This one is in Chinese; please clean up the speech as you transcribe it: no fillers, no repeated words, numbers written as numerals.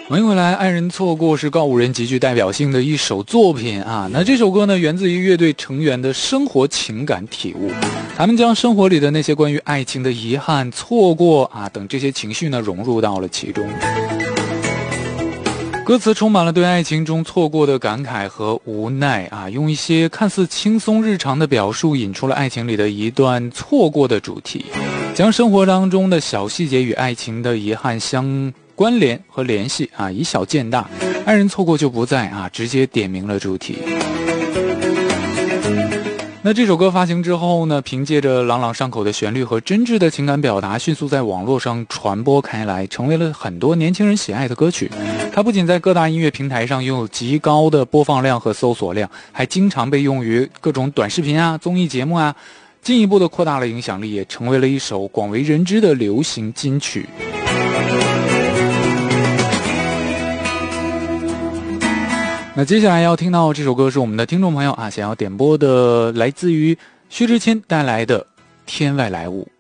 欢迎回来，爱人错过是告五人极具代表性的一首作品啊。那这首歌呢，源自于乐队成员的生活情感体悟，他们将生活里的那些关于爱情的遗憾、错过啊等这些情绪呢，融入到了其中。歌词充满了对爱情中错过的感慨和无奈啊，用一些看似轻松日常的表述，引出了爱情里的一段错过的主题，将生活当中的小细节与爱情的遗憾相关联和联系啊，以小见大，爱人错过就不在啊，直接点明了主题。那这首歌发行之后呢，凭借着朗朗上口的旋律和真挚的情感表达，迅速在网络上传播开来，成为了很多年轻人喜爱的歌曲。它不仅在各大音乐平台上拥有极高的播放量和搜索量，还经常被用于各种短视频啊、综艺节目啊，进一步的扩大了影响力，也成为了一首广为人知的流行金曲。那接下来要听到这首歌是我们的听众朋友啊想要点播的，来自于薛之谦带来的《天外来物》。